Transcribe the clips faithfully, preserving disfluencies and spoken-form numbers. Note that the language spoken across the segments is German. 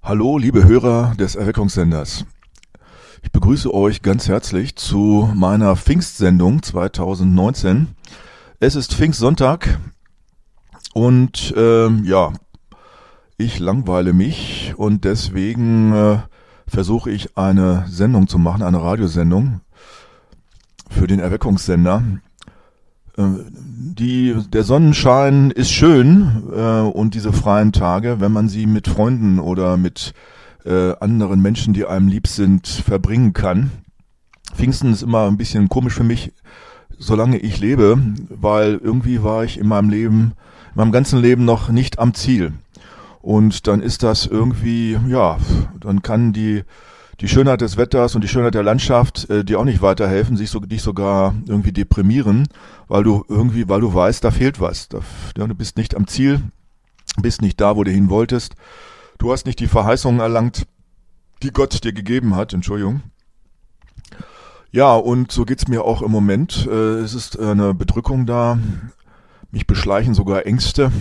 Hallo, liebe Hörer des Erweckungssenders. Ich begrüße euch ganz herzlich zu meiner Pfingstsendung zwanzig neunzehn. Es ist Pfingstsonntag und äh, ja, ich langweile mich und deswegen äh, versuche ich eine Sendung zu machen, eine Radiosendung für den Erweckungssender. Äh, die, der Sonnenschein ist schön äh, und diese freien Tage, wenn man sie mit Freunden oder mit äh, anderen Menschen, die einem lieb sind, verbringen kann. Pfingsten ist immer ein bisschen komisch für mich, solange ich lebe, weil irgendwie war ich in meinem Leben, in meinem ganzen Leben noch nicht am Ziel. Und dann ist das irgendwie, ja, dann kann die die Schönheit des Wetters und die Schönheit der Landschaft äh, dir auch nicht weiterhelfen, sich so, dich sogar irgendwie deprimieren, weil du irgendwie, weil du weißt, da fehlt was. Da, ja, du bist nicht am Ziel, bist nicht da, wo du hin wolltest. Du hast nicht die Verheißungen erlangt, die Gott dir gegeben hat. Entschuldigung. Ja, und so geht's mir auch im Moment. Äh, es ist eine Bedrückung da. Mich beschleichen sogar Ängste.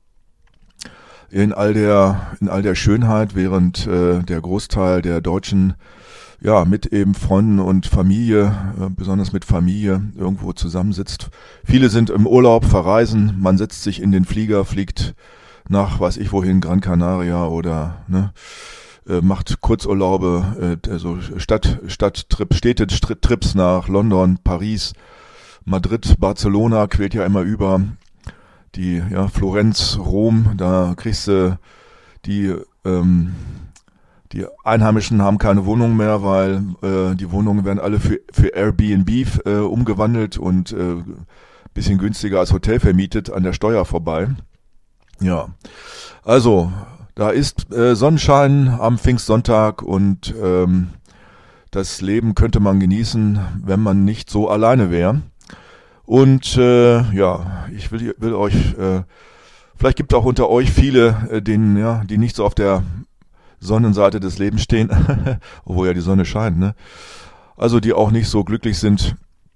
In all der, in all der Schönheit, während äh, der Großteil der Deutschen ja mit eben Freunden und Familie, äh, besonders mit Familie, irgendwo zusammensitzt. Viele sind im Urlaub, verreisen, man setzt sich in den Flieger, fliegt nach, weiß ich wohin, Gran Canaria oder ne, äh, macht Kurzurlaube, äh, also Stadt, Stadttrips, Städtetrips nach London, Paris, Madrid, Barcelona, quält ja immer über. Die, ja, Florenz, Rom, da kriegst du die, ähm, die Einheimischen haben keine Wohnung mehr, weil äh, die Wohnungen werden alle für, für Airbnb äh, umgewandelt und äh, bisschen günstiger als Hotel vermietet, an der Steuer vorbei. Ja, also da ist äh, Sonnenschein am Pfingstsonntag und ähm, das Leben könnte man genießen, wenn man nicht so alleine wäre. Und äh, ja, ich will, will euch, äh, vielleicht gibt es auch unter euch viele, äh, denen, ja, die nicht so auf der Sonnenseite des Lebens stehen, obwohl ja die Sonne scheint, ne? Also die auch nicht so glücklich sind.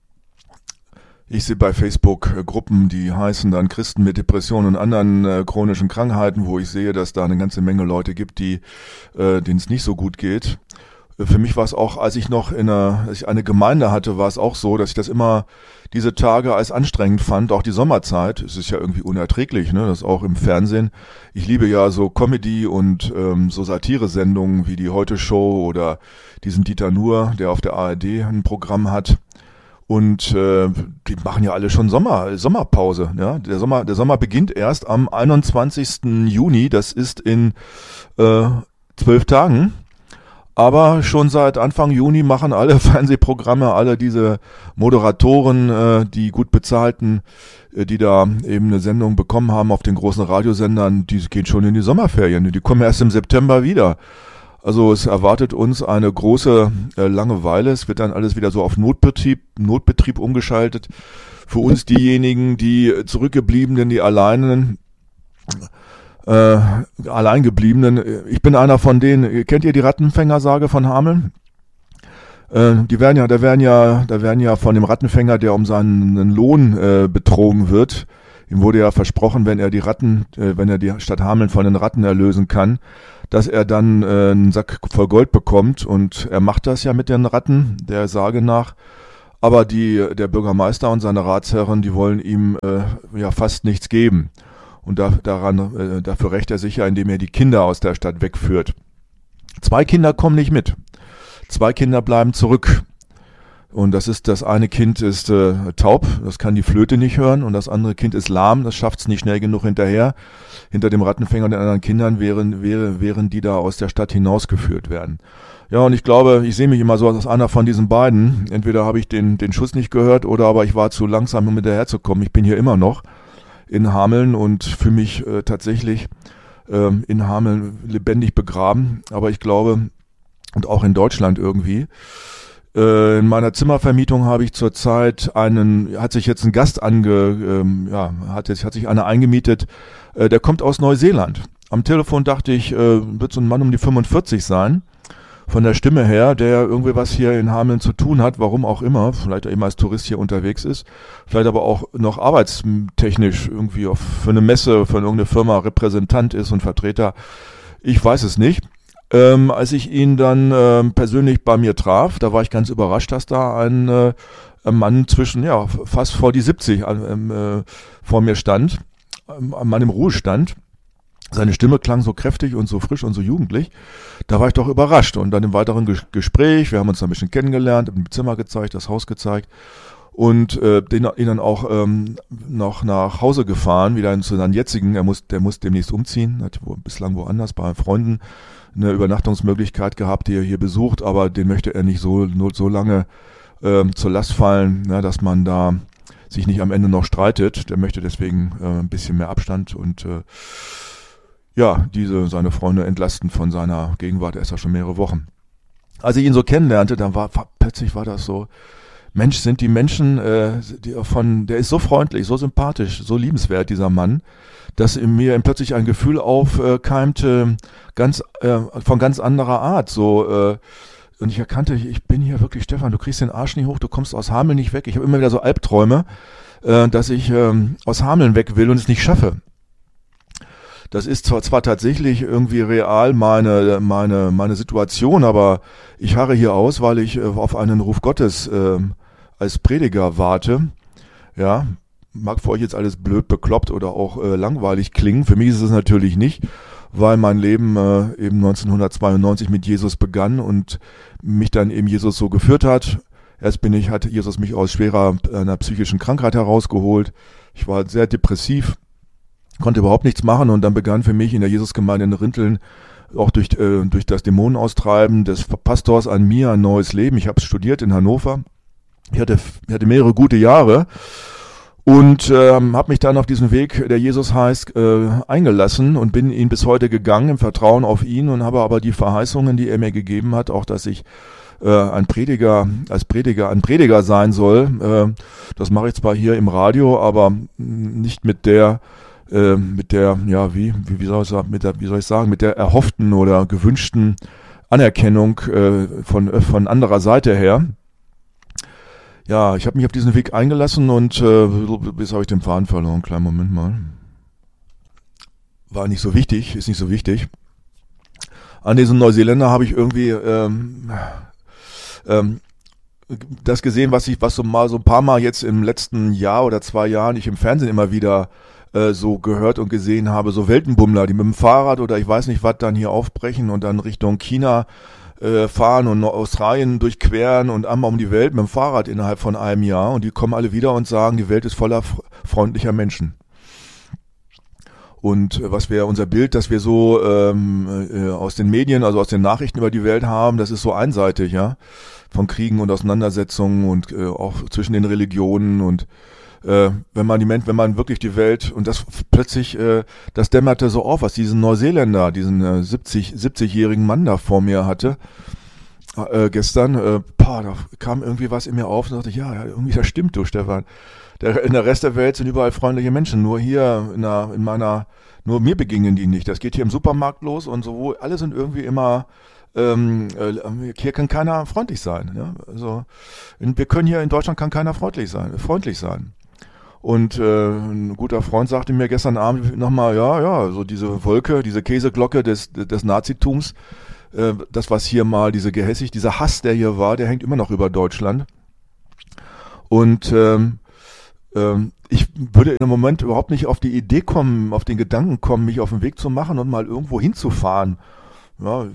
Ich sehe bei Facebook äh, Gruppen, die heißen dann Christen mit Depressionen und anderen äh, chronischen Krankheiten, wo ich sehe, dass da eine ganze Menge Leute gibt, die äh, denen es nicht so gut geht. Für mich war es auch, als ich noch in einer, als ich eine Gemeinde hatte, war es auch so, dass ich das immer diese Tage als anstrengend fand, auch die Sommerzeit. Es ist ja irgendwie unerträglich, ne? Das auch im Fernsehen. Ich liebe ja so Comedy und ähm, so Satire-Sendungen wie die Heute Show oder diesen Dieter Nuhr, der auf der A R D ein Programm hat. Und äh, die machen ja alle schon Sommer, Sommerpause. Ja, der Sommer, der Sommer beginnt erst am einundzwanzigsten Juni. Das ist in äh, zwölf Tagen. Aber schon seit Anfang Juni machen alle Fernsehprogramme, alle diese Moderatoren, äh, die gut bezahlten, äh, die da eben eine Sendung bekommen haben auf den großen Radiosendern, die gehen schon in die Sommerferien. Die kommen erst im September wieder. Also es erwartet uns eine große äh, Langeweile. Es wird dann alles wieder so auf Notbetrieb, Notbetrieb umgeschaltet. Für uns diejenigen, die zurückgebliebenen, die Alleinen, Äh, Alleingebliebenen. Ich bin einer von denen. Kennt ihr die Rattenfängersage von Hameln? Äh, die werden ja, da werden ja, da werden ja von dem Rattenfänger, der um seinen Lohn äh, betrogen wird. Ihm wurde ja versprochen, wenn er die Ratten, äh, wenn er die Stadt Hameln von den Ratten erlösen kann, dass er dann äh, einen Sack voll Gold bekommt. Und er macht das ja mit den Ratten, der Sage nach. Aber die, der Bürgermeister und seine Ratsherren, die wollen ihm äh, ja fast nichts geben. Und da, daran, äh, dafür rächt er sich ja, indem er die Kinder aus der Stadt wegführt. Zwei Kinder kommen nicht mit. Zwei Kinder bleiben zurück. Und das ist, das eine Kind ist äh, taub, das kann die Flöte nicht hören. Und das andere Kind ist lahm, das schafft es nicht schnell genug hinterher. Hinter dem Rattenfänger und den anderen Kindern wären, wäre, wären die da aus der Stadt hinausgeführt werden. Ja, und ich glaube, ich sehe mich immer so als einer von diesen beiden. Entweder habe ich den, den Schuss nicht gehört oder aber ich war zu langsam, um hinterherzukommen. Ich bin hier immer noch in Hameln und fühle mich äh, tatsächlich ähm, in Hameln lebendig begraben. Aber ich glaube, und auch in Deutschland irgendwie, äh, in meiner Zimmervermietung habe ich zurzeit einen, hat sich jetzt ein Gast ange, ähm, ja, hat jetzt, hat sich einer eingemietet, äh, der kommt aus Neuseeland. Am Telefon dachte ich, äh, wird so ein Mann um die fünfundvierzig sein. Von der Stimme her, der irgendwie was hier in Hameln zu tun hat, warum auch immer, vielleicht eben als Tourist hier unterwegs ist, vielleicht aber auch noch arbeitstechnisch irgendwie auf, für eine Messe, für irgendeine Firma Repräsentant ist und Vertreter. Ich weiß es nicht, Ähm, als ich ihn dann ähm, persönlich bei mir traf, da war ich ganz überrascht, dass da ein, äh, ein Mann zwischen, ja, fast vor die siebzig ähm, äh, vor mir stand, ähm, ein Mann im Ruhestand. Seine Stimme klang so kräftig und so frisch und so jugendlich. Da war ich doch überrascht. Und dann im weiteren Ges- Gespräch, wir haben uns ein bisschen kennengelernt, im Zimmer gezeigt, das Haus gezeigt und äh, den, ihn dann auch ähm, noch nach Hause gefahren, wieder zu seinem jetzigen. Er muss, der muss demnächst umziehen, hat wo, bislang woanders bei Freunden eine Übernachtungsmöglichkeit gehabt, die er hier besucht, aber den möchte er nicht so, nur so lange ähm, zur Last fallen, ne, dass man da sich nicht am Ende noch streitet. Der möchte deswegen äh, ein bisschen mehr Abstand und äh, ja, diese seine Freunde entlasten von seiner Gegenwart. Er ist ja schon mehrere Wochen. Als ich ihn so kennenlernte, dann war, war plötzlich war das so, Mensch, sind die Menschen, äh, die von, der ist so freundlich, so sympathisch, so liebenswert, dieser Mann, dass in mir plötzlich ein Gefühl aufkeimte, ganz äh, von ganz anderer Art. So äh, und ich erkannte, ich bin hier wirklich, Stefan, du kriegst den Arsch nicht hoch, du kommst aus Hameln nicht weg. Ich habe immer wieder so Albträume, äh, dass ich äh, aus Hameln weg will und es nicht schaffe. Das ist zwar, zwar tatsächlich irgendwie real meine, meine, meine Situation, aber ich harre hier aus, weil ich äh, auf einen Ruf Gottes äh, als Prediger warte. Ja, mag für euch jetzt alles blöd, bekloppt oder auch äh, langweilig klingen. Für mich ist es natürlich nicht, weil mein Leben äh, eben neunzehnhundertzweiundneunzig mit Jesus begann und mich dann eben Jesus so geführt hat. Erst bin ich, hat Jesus mich aus schwerer einer psychischen Krankheit herausgeholt. Ich war sehr depressiv, konnte überhaupt nichts machen und dann begann für mich in der Jesusgemeinde in Rinteln auch durch, äh, durch das Dämonenaustreiben des Pastors an mir ein neues Leben. Ich habe studiert in Hannover. Ich hatte, ich hatte mehrere gute Jahre und ähm, habe mich dann auf diesen Weg, der Jesus heißt, äh, eingelassen und bin ihn bis heute gegangen im Vertrauen auf ihn und habe aber die Verheißungen, die er mir gegeben hat, auch dass ich äh, ein Prediger, als Prediger, ein Prediger sein soll. Äh, das mache ich zwar hier im Radio, aber nicht mit der äh, mit der, ja, wie, wie, wie soll ich sagen, mit der, wie soll ich sagen, mit der erhofften oder gewünschten Anerkennung äh, von, äh, von anderer Seite her. Ja, ich habe mich auf diesen Weg eingelassen und äh, bis habe ich den Faden verloren. Kleinen Moment mal. War nicht so wichtig, ist nicht so wichtig. An diesen Neuseeländer habe ich irgendwie ähm, ähm, das gesehen, was ich, was so mal so ein paar Mal jetzt im letzten Jahr oder zwei Jahren ich im Fernsehen immer wieder äh, so gehört und gesehen habe, so Weltenbummler, die mit dem Fahrrad oder ich weiß nicht was dann hier aufbrechen und dann Richtung China äh, fahren und Australien durchqueren und einmal um die Welt mit dem Fahrrad innerhalb von einem Jahr und die kommen alle wieder und sagen, die Welt ist voller f- freundlicher Menschen. Und äh, was wäre unser Bild, das wir so ähm, äh, aus den Medien, also aus den Nachrichten über die Welt haben, das ist so einseitig, ja, von Kriegen und Auseinandersetzungen und äh, auch zwischen den Religionen und äh, wenn man die Mensch, wenn man wirklich die Welt und das plötzlich, äh, das dämmerte so auf, was diesen Neuseeländer, diesen äh, siebzig, siebzigjährigen Mann da vor mir hatte, äh, gestern, äh, boah, da kam irgendwie was in mir auf und dachte ich, ja, ja, irgendwie das stimmt, du Stefan. Der, in der Rest der Welt sind überall freundliche Menschen, nur hier in, der, in meiner, nur mir begegnen die nicht. Das geht hier im Supermarkt los und so, alle sind irgendwie immer, ähm, äh, hier kann keiner freundlich sein. Ja? Also in, wir können hier in Deutschland kann keiner freundlich sein, freundlich sein. Und äh, ein guter Freund sagte mir gestern Abend nochmal, ja, ja, so diese Wolke, diese Käseglocke des, des Nazitums, äh, das was hier mal, diese Gehässig, dieser Hass, der hier war, der hängt immer noch über Deutschland. Und ähm, ähm, ich würde im Moment überhaupt nicht auf die Idee kommen, auf den Gedanken kommen, mich auf den Weg zu machen und mal irgendwo hinzufahren. Ja,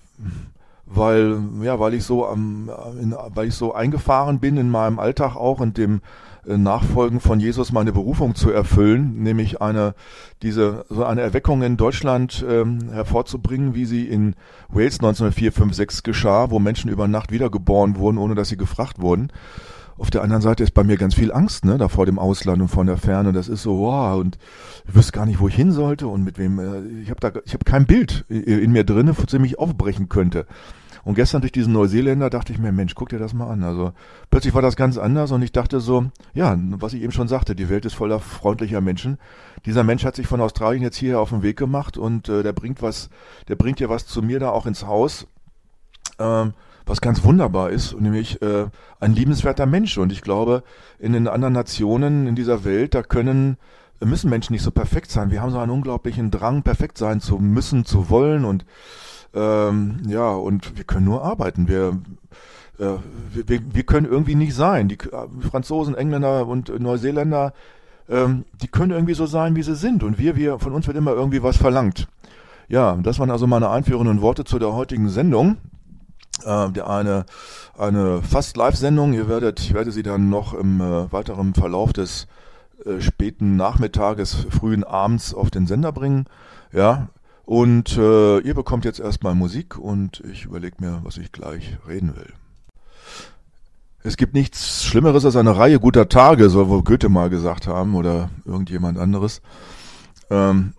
weil, ja, weil ich so am, in, weil ich so eingefahren bin in meinem Alltag auch und dem äh, Nachfolgen von Jesus meine Berufung zu erfüllen, nämlich eine, diese, so eine Erweckung in Deutschland ähm, hervorzubringen, wie sie in Wales neunzehnhundertvier, fünf, sechs geschah, wo Menschen über Nacht wiedergeboren wurden, ohne dass sie gefragt wurden. Auf der anderen Seite ist bei mir ganz viel Angst, ne, da vor dem Ausland und von der Ferne. Das ist so, wow, und ich wüsste gar nicht, wo ich hin sollte und mit wem. Äh, ich habe da, ich habe kein Bild in mir drinne, von dem ich aufbrechen könnte. Und gestern durch diesen Neuseeländer dachte ich mir, Mensch, guck dir das mal an. Also plötzlich war das ganz anders und ich dachte so, ja, was ich eben schon sagte, die Welt ist voller freundlicher Menschen. Dieser Mensch hat sich von Australien jetzt hierher auf den Weg gemacht und äh, der bringt was, der bringt ja was zu mir da auch ins Haus. Ähm, was ganz wunderbar ist, nämlich äh, ein liebenswerter Mensch. Und ich glaube, in den anderen Nationen in dieser Welt, da können, müssen Menschen nicht so perfekt sein. Wir haben so einen unglaublichen Drang, perfekt sein zu müssen, zu wollen. Und Ähm, ja, und wir können nur arbeiten. Wir, äh, wir, wir können irgendwie nicht sein. Die Franzosen, Engländer und Neuseeländer, ähm, die können irgendwie so sein, wie sie sind. Und wir, wir, von uns wird immer irgendwie was verlangt. Ja, das waren also meine einführenden Worte zu der heutigen Sendung. Äh, der eine, eine Fast-Live-Sendung. Ihr werdet, ich werde sie dann noch im äh, weiteren Verlauf des äh, späten Nachmittages, frühen Abends auf den Sender bringen. Ja, und äh, ihr bekommt jetzt erstmal Musik und ich überlege mir, was ich gleich reden will. Es gibt nichts Schlimmeres als eine Reihe guter Tage, soll wohl Goethe mal gesagt haben oder irgendjemand anderes. Ähm,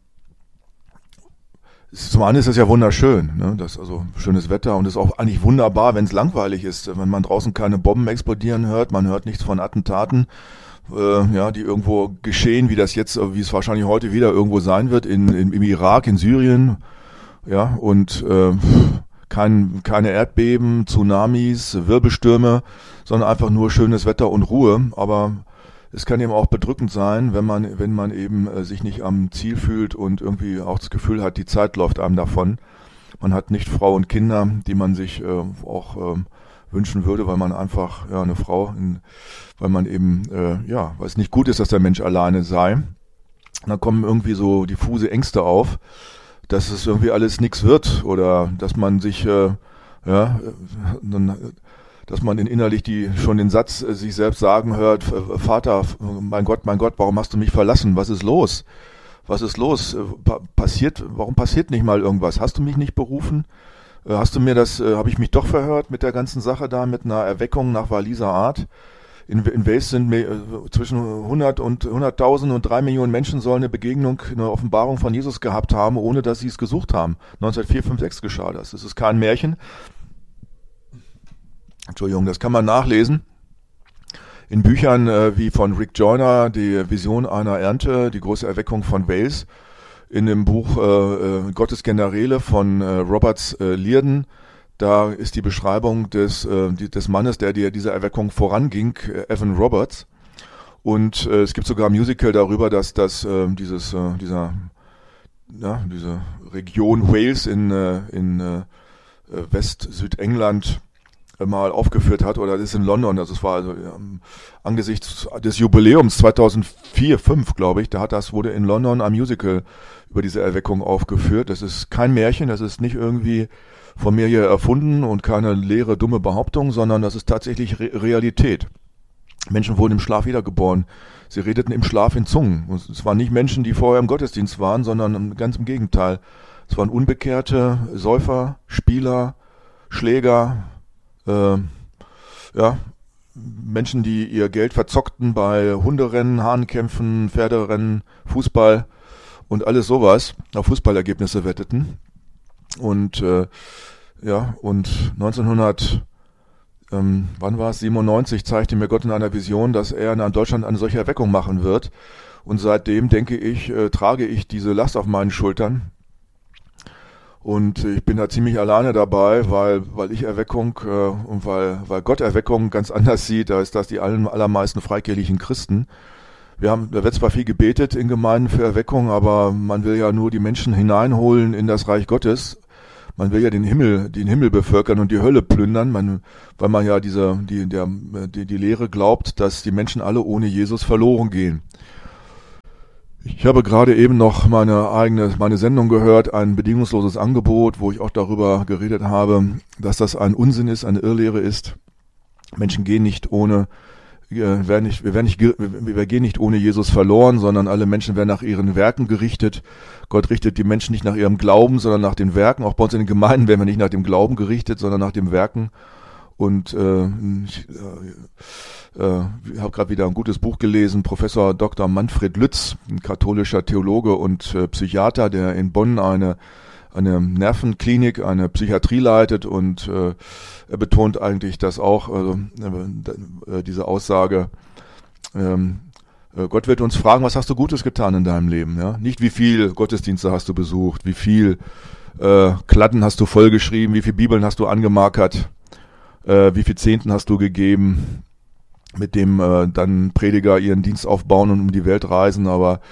Zum einen ist es ja wunderschön, ne? Das ist also schönes Wetter und es ist auch eigentlich wunderbar, wenn es langweilig ist, wenn man draußen keine Bomben explodieren hört, man hört nichts von Attentaten, äh, ja, die irgendwo geschehen, wie das jetzt, wie es wahrscheinlich heute wieder irgendwo sein wird, in, in im Irak, in Syrien, ja, und äh, kein, keine Erdbeben, Tsunamis, Wirbelstürme, sondern einfach nur schönes Wetter und Ruhe, aber es kann eben auch bedrückend sein, wenn man, wenn man eben äh, sich nicht am Ziel fühlt und irgendwie auch das Gefühl hat, die Zeit läuft einem davon. Man hat nicht Frau und Kinder, die man sich äh, auch äh, wünschen würde, weil man einfach, ja, eine Frau, in, weil man eben, äh, ja, weil es nicht gut ist, dass der Mensch alleine sei. Und dann kommen irgendwie so diffuse Ängste auf, dass es irgendwie alles nichts wird oder dass man sich, äh, ja, dann, dass man innerlich die schon den Satz äh, sich selbst sagen hört, Vater, mein Gott, mein Gott, warum hast du mich verlassen? Was ist los? Was ist los? Pa- passiert, warum passiert nicht mal irgendwas? Hast du mich nicht berufen? Äh, hast du mir das, äh, habe ich mich doch verhört mit der ganzen Sache da, mit einer Erweckung nach Walliser Art? In, in Wales sind äh, zwischen hundert und hunderttausend und drei Millionen Menschen sollen eine Begegnung, eine Offenbarung von Jesus gehabt haben, ohne dass sie es gesucht haben. neunzehnhundertvier, fünf, sechs geschah das. Das ist kein Märchen. Entschuldigung, das kann man nachlesen in Büchern äh, wie von Rick Joyner, die Vision einer Ernte, die große Erweckung von Wales, in dem Buch äh, äh, Gottes Generäle von äh, Roberts äh, Liardon. Da ist die Beschreibung des, äh, die, des Mannes, der die, dieser Erweckung voranging, äh, Evan Roberts. Und äh, es gibt sogar ein Musical darüber, dass das äh, dieses äh, dieser ja, diese Region Wales in äh, in äh, West-Südengland mal aufgeführt hat, oder das ist in London, also es war also ja, angesichts des Jubiläums zweitausendvier, fünf, glaube ich, da hat das, wurde in London ein Musical über diese Erweckung aufgeführt. Das ist kein Märchen, das ist nicht irgendwie von mir hier erfunden und keine leere, dumme Behauptung, sondern das ist tatsächlich Re- Realität. Menschen wurden im Schlaf wiedergeboren. Sie redeten im Schlaf in Zungen. Und es waren nicht Menschen, die vorher im Gottesdienst waren, sondern ganz im Gegenteil. Es waren Unbekehrte, Säufer, Spieler, Schläger, Äh, ja, Menschen, die ihr Geld verzockten bei Hunderennen, Hahnkämpfen, Pferderennen, Fußball und alles sowas, auf Fußballergebnisse wetteten. Und äh, ja, und neunzehnhundert, ähm, wann war es, siebenundneunzig, zeigte mir Gott in einer Vision, dass er in Deutschland eine solche Erweckung machen wird. Und seitdem, denke ich, äh, trage ich diese Last auf meinen Schultern. Und ich bin da ziemlich alleine dabei, weil weil ich Erweckung äh, und weil weil Gott Erweckung ganz anders sieht, da ist das die allen, allermeisten freikirchlichen Christen. Wir haben, da wird zwar viel gebetet in Gemeinden für Erweckung, aber man will ja nur die Menschen hineinholen in das Reich Gottes. Man will ja den Himmel, den Himmel bevölkern und die Hölle plündern, man, weil man ja diese die der die, die Lehre glaubt, dass die Menschen alle ohne Jesus verloren gehen. Ich habe gerade eben noch meine eigene, meine Sendung gehört, ein bedingungsloses Angebot, wo ich auch darüber geredet habe, dass das ein Unsinn ist, eine Irrlehre ist. Menschen gehen nicht ohne, äh, werden nicht, wir werden nicht, wir gehen nicht ohne Jesus verloren, sondern alle Menschen werden nach ihren Werken gerichtet. Gott richtet die Menschen nicht nach ihrem Glauben, sondern nach den Werken. Auch bei uns in den Gemeinden werden wir nicht nach dem Glauben gerichtet, sondern nach den Werken. Und äh, ich äh, äh, habe gerade wieder ein gutes Buch gelesen, Professor Doktor Manfred Lütz, ein katholischer Theologe und äh, Psychiater, der in Bonn eine eine Nervenklinik, eine Psychiatrie leitet, und äh, er betont eigentlich, dass auch also, äh, diese Aussage, ähm, äh, Gott wird uns fragen, was hast du Gutes getan in deinem Leben? Ja? Nicht wie viel Gottesdienste hast du besucht, wie viel äh, Kladden hast du vollgeschrieben, wie viel Bibeln hast du angemarkert, Äh, wie viel Zehnten hast du gegeben, mit dem äh, dann Prediger ihren Dienst aufbauen und um die Welt reisen, aber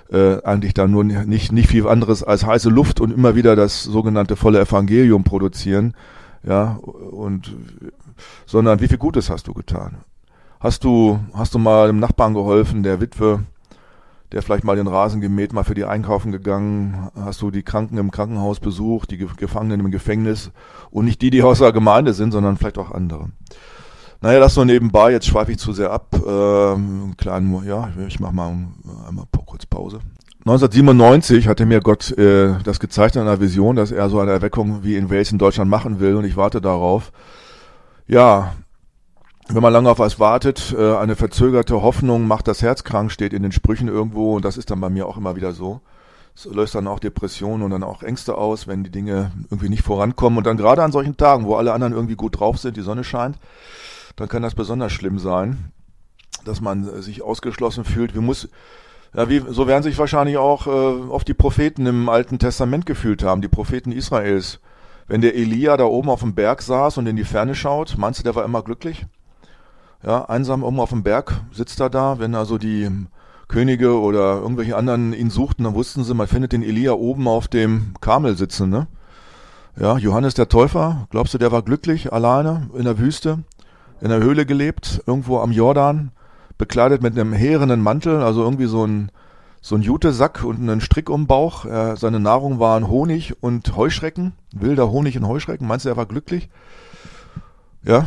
äh, eigentlich da nur nicht, nicht viel anderes als heiße Luft und immer wieder das sogenannte volle Evangelium produzieren, ja, und, sondern wie viel Gutes hast du getan? Hast du, hast du mal dem Nachbarn geholfen, der Witwe, der vielleicht mal den Rasen gemäht, mal für die einkaufen gegangen? Hast du die Kranken im Krankenhaus besucht, die Gefangenen im Gefängnis und nicht die, die aus der Gemeinde sind, sondern vielleicht auch andere? Naja, das so nebenbei, jetzt schweife ich zu sehr ab. Ähm, kleinen, ja, ich mache mal einmal kurz Pause. neunzehnhundertsiebenundneunzig hatte mir Gott äh, das gezeigt in einer Vision, dass er so eine Erweckung wie in Wales in Deutschland machen will und ich warte darauf. Ja, wenn man lange auf was wartet, äh, eine verzögerte Hoffnung macht das Herz krank, steht in den Sprüchen irgendwo und das ist dann bei mir auch immer wieder so. Es löst dann auch Depressionen und dann auch Ängste aus, wenn die Dinge irgendwie nicht vorankommen und dann gerade an solchen Tagen, wo alle anderen irgendwie gut drauf sind, die Sonne scheint, dann kann das besonders schlimm sein, dass man sich ausgeschlossen fühlt. Wie muss, ja, wie, so werden sich wahrscheinlich auch äh, oft die Propheten im Alten Testament gefühlt haben, die Propheten Israels. Wenn der Elia da oben auf dem Berg saß und in die Ferne schaut, meinst du, der war immer glücklich? Ja, einsam oben auf dem Berg sitzt er da, wenn also die Könige oder irgendwelche anderen ihn suchten, dann wussten sie, man findet den Elia oben auf dem Karmel sitzen, ne? Ja, Johannes der Täufer, glaubst du, der war glücklich, alleine in der Wüste, in der Höhle gelebt, irgendwo am Jordan, bekleidet mit einem härenen Mantel, also irgendwie so ein, so ein Jutesack und einen Strick um den Bauch. Er, seine Nahrung waren Honig und Heuschrecken, wilder Honig und Heuschrecken. Meinst du, er war glücklich? Ja,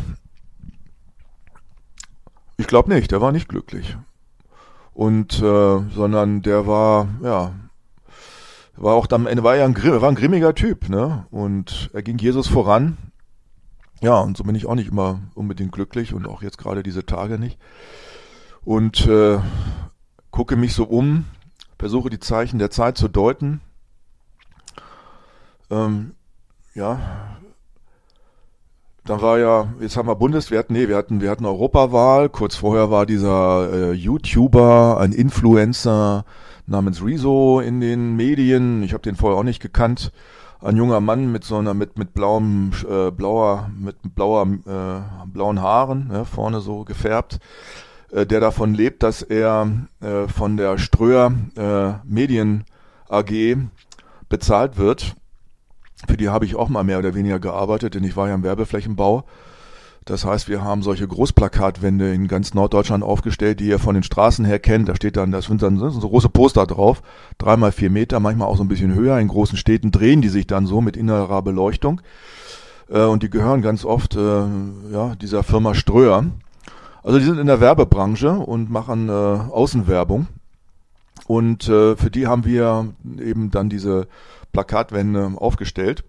ich glaube nicht, der war nicht glücklich. Und, äh, sondern der war, ja, war auch am Ende, war ja ein, war ein grimmiger Typ, ne? Und er ging Jesus voran. Ja, und so bin ich auch nicht immer unbedingt glücklich und auch jetzt gerade diese Tage nicht. Und äh, gucke mich so um, versuche die Zeichen der Zeit zu deuten. Ähm, ja, dann war ja, jetzt haben wir Bundeswehr, nee, wir hatten, wir hatten Europawahl. Kurz vorher war dieser äh, YouTuber, ein Influencer namens Rezo in den Medien. Ich habe den vorher auch nicht gekannt. Ein junger Mann mit so einer, mit mit blauem, äh, blauer, mit blauer, äh, blauen Haaren, ne, vorne so gefärbt, äh, der davon lebt, dass er äh, von der Ströer äh, Medien A G bezahlt wird. Für die habe ich auch mal mehr oder weniger gearbeitet, denn ich war ja im Werbeflächenbau. Das heißt, wir haben solche Großplakatwände in ganz Norddeutschland aufgestellt, die ihr von den Straßen her kennt. Da steht dann, das sind dann so große Poster drauf, drei mal vier Meter, manchmal auch so ein bisschen höher. In großen Städten drehen die sich dann so mit innerer Beleuchtung. Äh, und die gehören ganz oft äh, ja, dieser Firma Ströer. Also die sind in der Werbebranche und machen äh, Außenwerbung. Und äh, für die haben wir eben dann diese Plakatwände aufgestellt.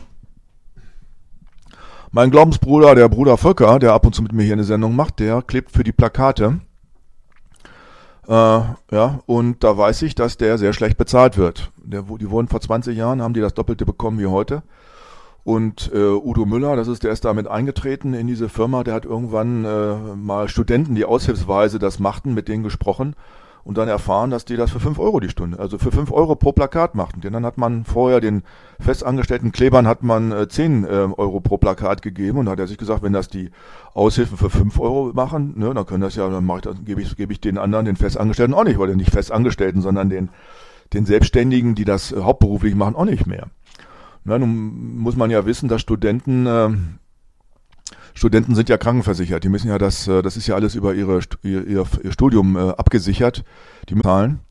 Mein Glaubensbruder, der Bruder Volker, der ab und zu mit mir hier eine Sendung macht, der klebt für die Plakate. Äh, ja, und da weiß ich, dass der sehr schlecht bezahlt wird. Der, die wurden vor zwanzig Jahren, haben die das Doppelte bekommen wie heute. Und äh, Udo Müller, das ist, der ist damit eingetreten in diese Firma, der hat irgendwann äh, mal Studenten, die aushilfsweise das machten, mit denen gesprochen und dann erfahren, dass die das für fünf Euro die Stunde, also für fünf Euro pro Plakat machten. Denn dann hat man vorher den festangestellten Klebern hat man äh, zehn äh, Euro pro Plakat gegeben und da hat er sich gesagt, wenn das die Aushilfen für fünf Euro machen, ne, dann können das ja, dann mache ich das, gebe ich, gebe ich den anderen, den Festangestellten auch nicht, weil den nicht Festangestellten, sondern den, den Selbstständigen, die das äh, hauptberuflich machen, auch nicht mehr. Na, nun muss man ja wissen, dass Studenten, äh, Studenten sind ja krankenversichert. Die müssen ja das, äh, das ist ja alles über ihre, ihr, ihr Studium äh, abgesichert. Die zahlen.